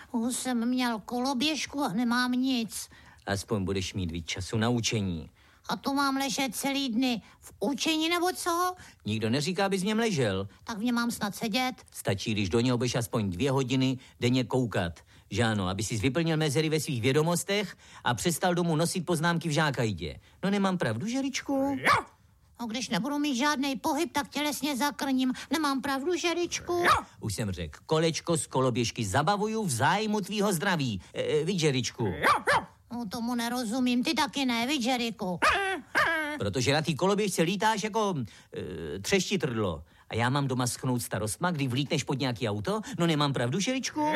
Už jsem měl koloběžku a nemám nic. Aspoň budeš mít víc času na učení. A to mám ležet celý dny v učení nebo co? Nikdo neříká, abys v něm ležel. Tak v něm mám snad sedět. Stačí, když do něho budeš aspoň 2 hodiny denně koukat. Že ano, aby jsi vyplnil mezery ve svých vědomostech a přestal domů nosit poznámky v žákajdě. No nemám pravdu, Žeričku? No, když nebudu mít žádnej pohyb, tak tělesně zakrním. Nemám pravdu, Žeričku? Už jsem řekl, kolečko z koloběžky zabavuju v zájmu tvýho zdraví. Víš, Žeričku? No, tomu nerozumím, ty taky ne, víš, Žeriku? Protože na té koloběžce lítáš jako třeštitrdlo. A já mám doma schnout starostma, kdy vlítneš pod nějaký auto? No nemám pravdu, Žeričku?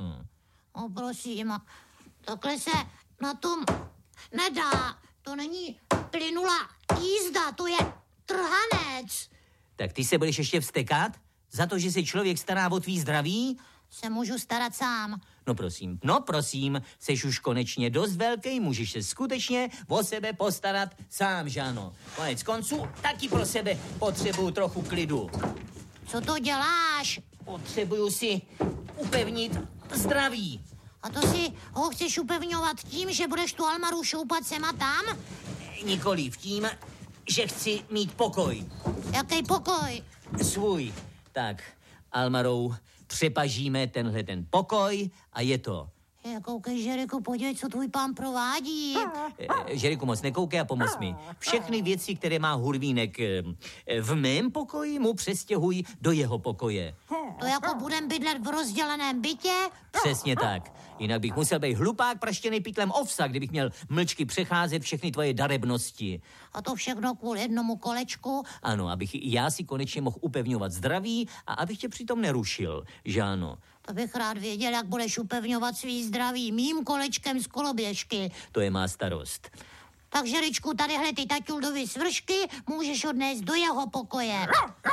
No prosím, takhle se na tom nedá. To není plynulá jízda, to je trhanec. Tak ty se budeš ještě vztekat? Za to, že se člověk stará o tvý zdraví? Se můžu starat sám. No prosím, seš už konečně dost velký, můžeš se skutečně o sebe postarat sám, že ano. Konec konců, taky pro sebe potřebuju trochu klidu. Co to děláš? Potřebuju si upevnit zdraví. A to si ho chceš upevňovat tím, že budeš tu Almaru šoupat sem a tam? Nikoliv tím, že chci mít pokoj. Jaký pokoj? Svůj. Tak, Almarou, přepažíme tenhle ten pokoj a je to. Koukej, Žeriku, podívej, co tvůj pán provádí. Žeriku, moc nekoukej a pomoz mi. Všechny věci, které má Hurvínek v mém pokoji, mu přestěhuj do jeho pokoje. To jako budem bydlet v rozděleném bytě? Přesně tak. Jinak bych musel být hlupák praštěnej pytlem ovsa, kdybych měl mlčky přecházet všechny tvoje darebnosti. A to všechno kvůli jednomu kolečku? Ano, abych i já si konečně mohl upevňovat zdraví a abych tě přitom nerušil, že ano. To bych rád věděl, jak budeš upevňovat svý zdraví mým kolečkem z koloběžky. To je má starost. Tak, Žeričku, tadyhle ty Taťuldovy svršky můžeš odnést do jeho pokoje.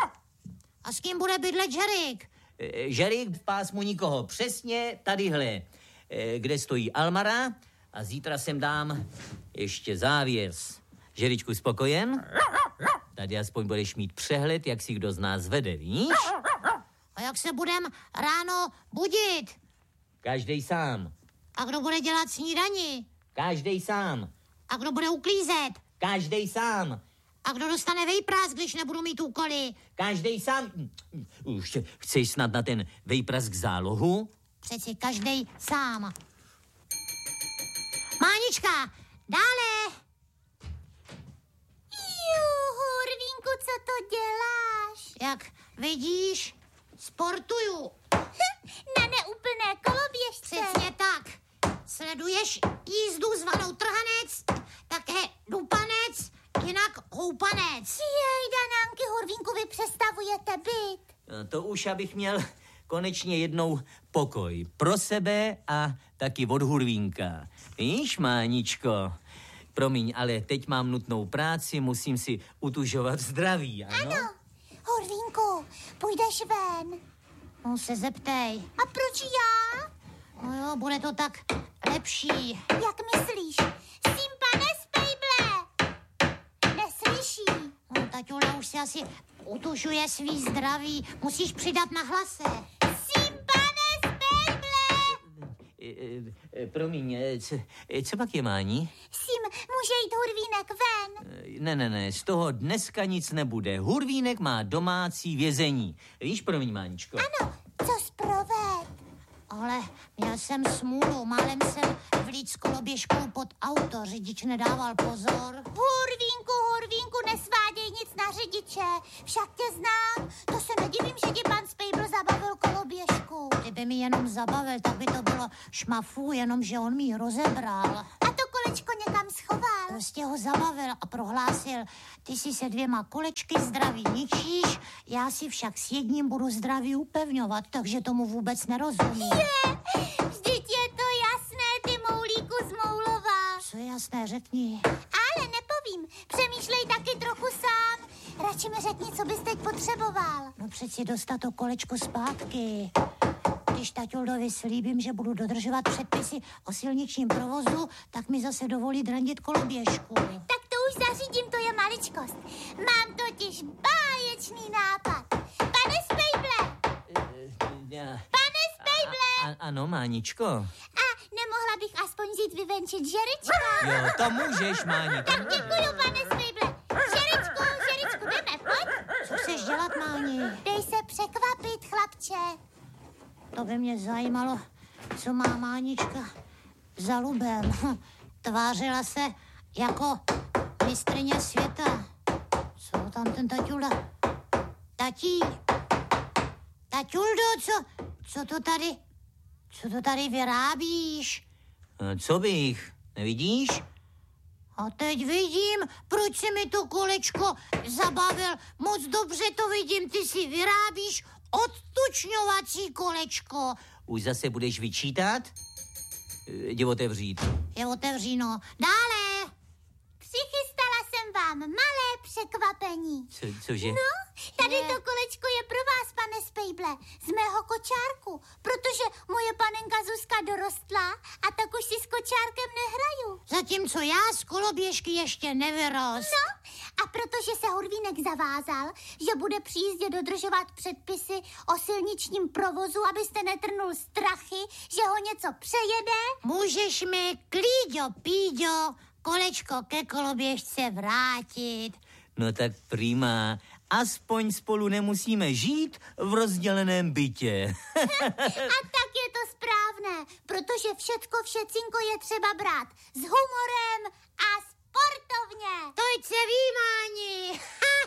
A s kým bude bydlet Žerik? Žerik v pásmu nikoho. Přesně tadyhle, kde stojí Almara a zítra sem dám ještě závěs. Žeričku, spokojen? Tady aspoň budeš mít přehled, jak si kdo z nás vede, víš? A jak se budem ráno budit? Každej sám. A kdo bude dělat snídani? Každej sám. A kdo bude uklízet? Každej sám. A kdo dostane vejprask, když nebudu mít úkoly? Každej sám. Už chceš snad na ten vejprask zálohu? Přeci každej sám. Mánička, dále. Hurvínku, co to děláš? Jak vidíš, sportuju. Na neúplné koloběžce. Přesně tak. Sleduješ jízdu zvanou trhanec, také dupanec, jinak houpanec. Jej, Danánky, Hurvínku, vy přestavujete byt. No, to už abych měl konečně jednou pokoj pro sebe a taky od Hurvínka. Víš, Máničko, promiň, ale teď mám nutnou práci, musím si utužovat zdraví, ano? Ano. Hurvínku, půjdeš ven. No se zeptej. A proč já? No jo, bude to tak lepší. Jak myslíš? S tím, pane Spejble. Neslyší. No, Taťula už si asi utužuje svý zdraví. Musíš přidat na hlase. S tím, pane Spejble. Promiň, co pak je, Máni? S tím může jít Hurvínek ven. Ne, z toho dneska nic nebude. Hurvínek má domácí vězení. Víš, promiň, Máničko. Ano, co zproved? Ale měl jsem smůlu, málem jsem vlít s koloběžkou pod auto, řidič nedával pozor. Hurvínku, nesváděj nic na řidiče, však tě znám, to se nedivím, že ti pan Spejbl zabavil koloběžku. Kdyby mi jenom zabavil, tak by to bylo šmafu, jenomže on mi ji rozebral. A to kolečko někam schoval. Prostě ho zabavil a prohlásil, ty si se 2 kolečky zdraví ničíš, já si však s jedním budu zdraví upevňovat, takže tomu vůbec nerozumím. Vždyť je to jasné, ty moulíku z Moulova. Co je jasné, řekni. Ale nepovím, přemýšlej taky trochu sám. Radši mi řekni, co bys teď potřeboval. No přeci dostat to kolečko zpátky. Když Taťuldovi slíbím, že budu dodržovat předpisy o silničním provozu, tak mi zase dovolí drandit koloběžku. Tak to už zařídím, to je maličkost. Mám totiž báječný nápad. Pane Spejble! Pane Spejble! Ano, Máničko. A nemohla bych aspoň jít vyvenčit Žerička? Jo, to můžeš, Máni. Tak děkuju, pane Spejble. Žeričku, jdeme, pojď. Co chceš dělat, Máni? Dej se překvapit, chlapče. To by mě zajímalo, co má Mánička za lubem. Tvářila se jako mistryně světa. Co tam ten taťulda? Taťuldo, co to tady vyrábíš? Co bych? Nevidíš? A teď vidím, proč si mi to kolečko zabavil. Moc dobře to vidím, ty si vyrábíš odtučňovací kolečko. Už zase budeš vyčítat? Jdi otevřít. Je otevříno. Dále. Přichystala jsem vám malé překvapení. Cože? No, tady to kolečko je pro vás, pane Spejble, z mého kočárku, protože moje panenka Zuzka dorostla a tak už si s kočárkem nehraju. Zatímco já z koloběžky ještě nevyrost. No, a protože se Hurvínek zavázal, že bude při jízdě dodržovat předpisy o silničním provozu, abyste netrnul strachy, že ho něco přejede. Můžeš mi, Klíďo, Píďo, kolečko ke koloběžce vrátit. No tak prima. Aspoň spolu nemusíme žít v rozděleném bytě. A tak je to správné, protože všecko je třeba brát s humorem a sportovně. Toť se ví, Máni.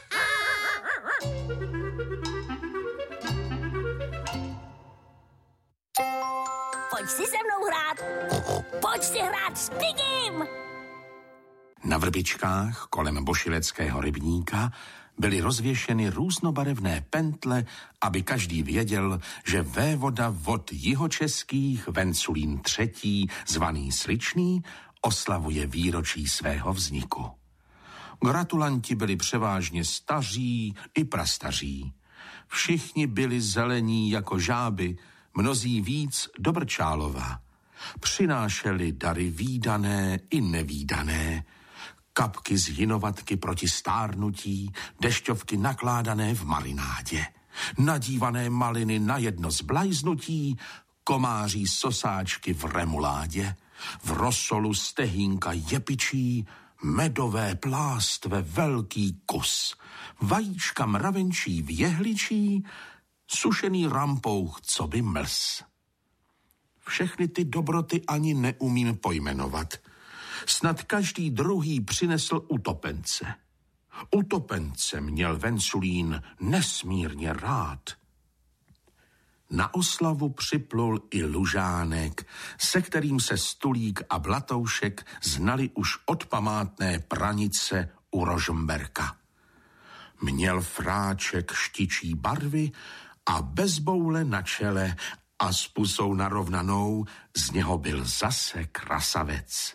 Pojď si se mnou hrát. Pojď si hrát s Pigim. Na vrbičkách kolem bošileckého rybníka byly rozvěšeny různobarevné pentle, aby každý věděl, že vévoda vod jihočeských Venculín III., zvaný Sličný, oslavuje výročí svého vzniku. Gratulanti byli převážně staří i prastaří. Všichni byli zelení jako žáby, mnozí víc do Brčálova. Přinášeli dary vídané i nevídané, kapky z jinovatky proti stárnutí, dešťovky nakládané v marinádě, nadívané maliny na jedno zblajznutí, komáří sosáčky v remuládě, v rosolu stehínka jepičí, medové plástve velký kus, vajíčka mravenčí v jehličí, sušený rampouch coby mlz. Všechny ty dobroty ani neumím pojmenovat. Snad každý druhý přinesl utopence. Utopence měl Venculín nesmírně rád. Na oslavu připlul i Lužánek, se kterým se Stulík a Blatoušek znali už od památné pranice u Rožmberka. Měl fráček štičí barvy a bez boule na čele a s pusou narovnanou z něho byl zase krasavec.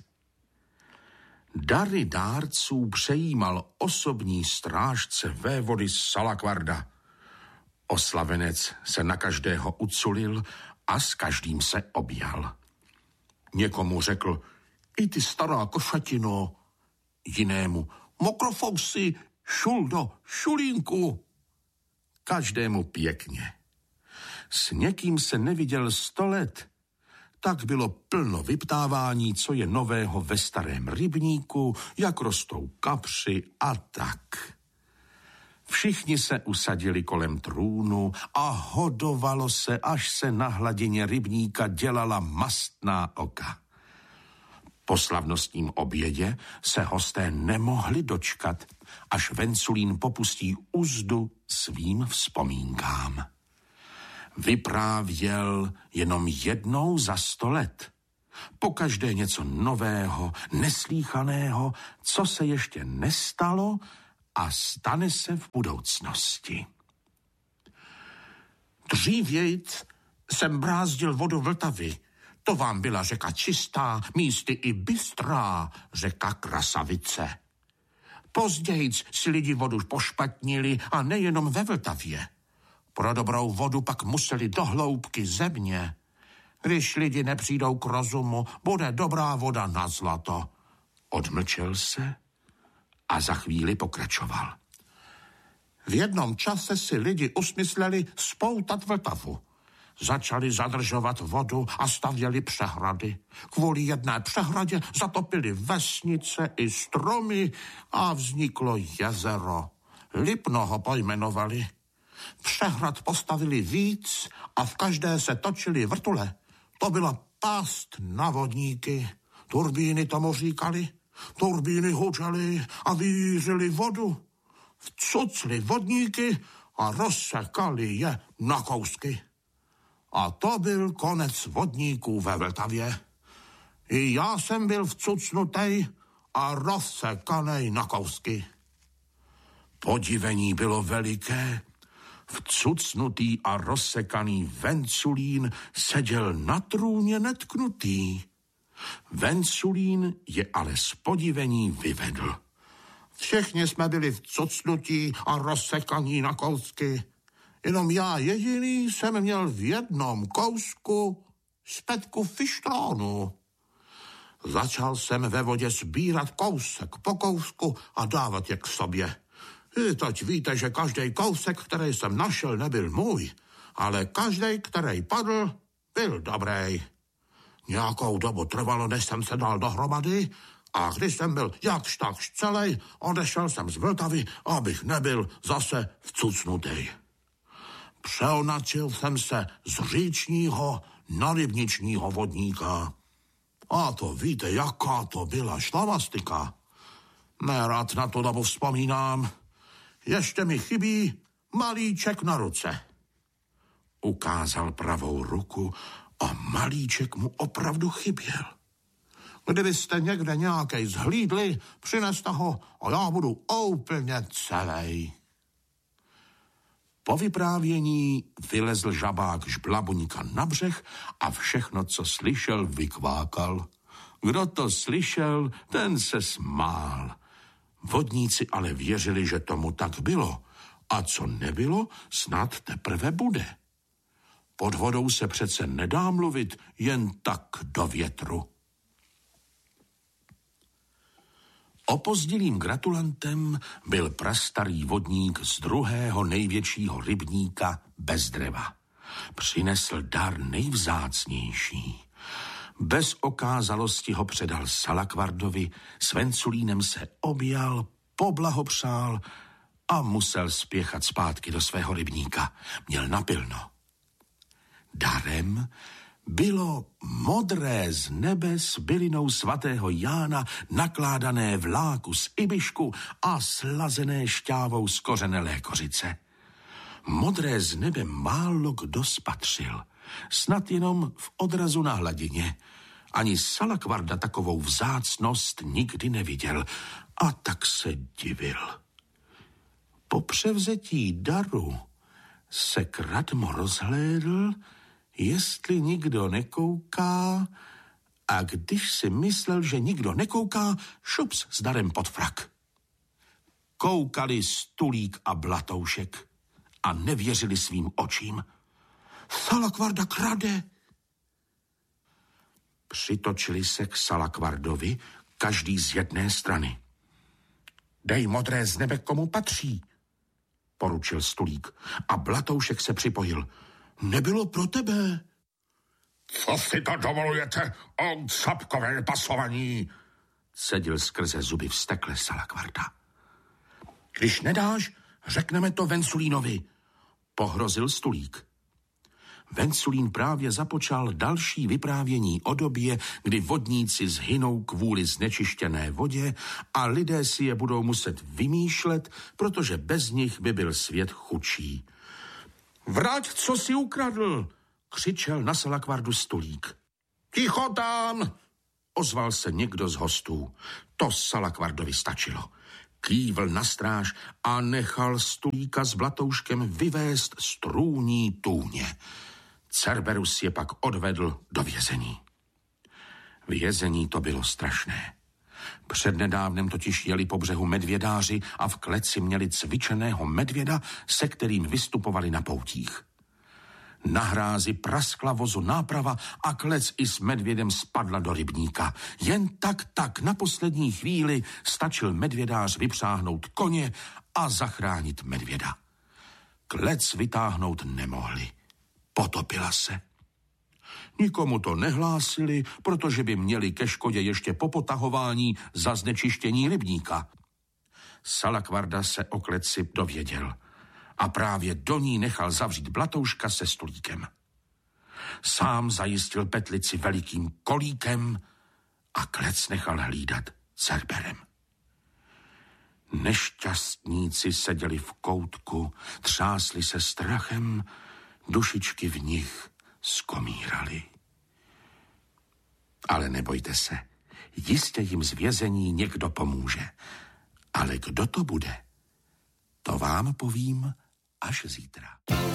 Dary dárců přejímal osobní strážce vévody z Salakvarda. Oslavenec se na každého uculil a s každým se objal. Někomu řekl, i ty stará košatino, jinému, mokrofousy, šuldo, šulínku. Každému pěkně. S někým se neviděl 100 let, tak bylo plno vyptávání, co je nového ve starém rybníku, jak rostou kapři a tak. Všichni se usadili kolem trůnu a hodovalo se, až se na hladině rybníka dělala mastná oka. Po slavnostním obědě se hosté nemohli dočkat, až Venculín popustí uzdu svým vzpomínkám. Vyprávěl jenom jednou za 100 let. Pokaždé něco nového, neslýchaného, co se ještě nestalo a stane se v budoucnosti. Dřívějc jsem brázdil vodu Vltavy. To vám byla řeka čistá, místy i bystrá, řeka Krasavice. Pozdějc si lidi vodu pošpatnili a nejenom ve Vltavě. Pro dobrou vodu pak museli do hloubky země. Když lidi nepřijdou k rozumu, bude dobrá voda na zlato. Odmlčel se a za chvíli pokračoval. V jednom čase si lidi usmysleli spoutat Vltavu. začali zadržovat vodu a stavěli přehrady. Kvůli jedné přehradě zatopili vesnice i stromy a vzniklo jezero. Lipno ho pojmenovali. Přehrad postavili víc a v každé se točily vrtule. To byla past na vodníky. Turbíny tomu říkali. Turbíny hučely a vířily vodu. Vcucli vodníky a rozsekali je na kousky. A to byl konec vodníků ve Vltavě. I já jsem byl vcucnutej a rozsekanej na kousky. Podivení bylo veliké. Vcucnutý a rozsekaný Venculín seděl na trůně netknutý. Venculín je ale z podivení vyvedl. Všichni jsme byli vcucnutí a rozsekaní na kousky. Jenom já jediný jsem měl v jednom kousku zpětku fištrónu. Začal jsem ve vodě sbírat kousek po kousku a dávat je k sobě. I teď víte, že každý kousek, který jsem našel, nebyl můj, ale každý, který padl, byl dobrý. Nějakou dobu trvalo, než jsem se dal dohromady, a když jsem byl jakž takž celej, odešel jsem z Vltavy, abych nebyl zase vcucnutý. Přeonačil jsem se z říčního na rybničního vodníka. A to víte, jaká to byla šlamastika. Nerad na tu dobu vzpomínám. Ještě mi chybí malíček na ruce. Ukázal pravou ruku a malíček mu opravdu chyběl. Kdybyste někde nějakej zhlídli, přineste ho a já budu úplně celej. Po vyprávění vylezl žabák Žblabuňka na břeh a všechno, co slyšel, vykvákal. Kdo to slyšel, ten se smál. Vodníci ale věřili, že tomu tak bylo. A co nebylo, snad teprve bude. Pod vodou se přece nedá mluvit jen tak do větru. Opozdilým gratulantem byl prastarý vodník z druhého největšího rybníka Bezdreva. Přinesl dar nejvzácnější. Bez okázalosti ho předal Salakvardovi, s Venculínem se objal, poblahopřál a musel spěchat zpátky do svého rybníka. Měl napilno. Darem bylo modré z nebe s bylinou svatého Jána nakládané vláku z ibišku a slazené šťávou z kořenelé kořice. Modré z nebe málo kdo spatřil, snad jenom v odrazu na hladině. Ani Salakvarda takovou vzácnost nikdy neviděl a tak se divil. Po převzetí daru se kratmo rozhlédl, jestli nikdo nekouká, a když si myslel, že nikdo nekouká, šups s darem pod frak. Koukali Stulík a Blatoušek a nevěřili svým očím. Salakvarda krade. Přitočili se k Salakvardovi, každý z jedné strany. Dej modré z nebe, komu patří, poručil Stulík a Blatoušek se připojil. Nebylo pro tebe. Co si to dovolujete, on capkové pasovaní? Cedil skrze zuby vztekle Salakvarda. Když nedáš, řekneme to Venculínovi, pohrozil Stulík. Venculín právě započal další vyprávění o době, kdy vodníci zhynou kvůli znečištěné vodě a lidé si je budou muset vymýšlet, protože bez nich by byl svět chudší. Vrať, co si ukradl, křičel na Salakvardu Stulík. Ticho tam, ozval se někdo z hostů. To Salakvardovi stačilo. Kývl na stráž a nechal Stulíka s Blatouškem vyvést z trůní tůně. Cerberus je pak odvedl do vězení. V vězení to bylo strašné. Přednedávnem totiž jeli po břehu medvědáři a v kleci měli cvičeného medvěda, se kterým vystupovali na poutích. Na hrázi praskla vozu náprava a klec i s medvědem spadla do rybníka. Jen tak na poslední chvíli stačil medvědář vypřáhnout koně a zachránit medvěda. Klec vytáhnout nemohli. Potopila se. Nikomu to nehlásili, protože by měli ke škodě ještě po potahování za znečištění rybníka. Salakvarda se o kleci dověděl a právě do ní nechal zavřít Blatouška se stolíkem. Sám zajistil petlici velikým kolíkem a klec nechal hlídat Cerberem. Nešťastníci seděli v koutku, třásli se strachem, dušičky v nich skomíraly. Ale nebojte se, jistě jim z vězení někdo pomůže. Ale kdo to bude, to vám povím až zítra.